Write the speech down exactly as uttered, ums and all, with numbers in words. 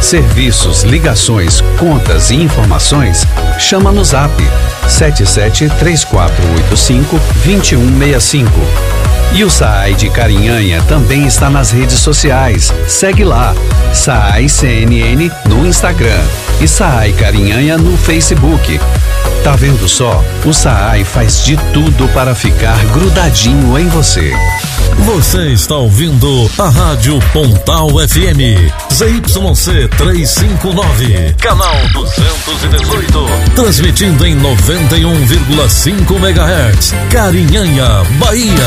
Serviços, ligações, contas e informações, chama no Zap sete sete três quatro oito cinco dois um seis cinco. E o SAAI de Carinhanha também está nas redes sociais. Segue lá, SAAI C N N no Instagram e SAAI Carinhanha no Facebook. Tá vendo só? O SAAI faz de tudo para ficar grudadinho em você. Você está ouvindo a Rádio Pontal F M, Z Y C trezentos e cinquenta e nove, canal duzentos e dezoito, transmitindo em noventa e um vírgula cinco megahertz, Carinhanha, Bahia.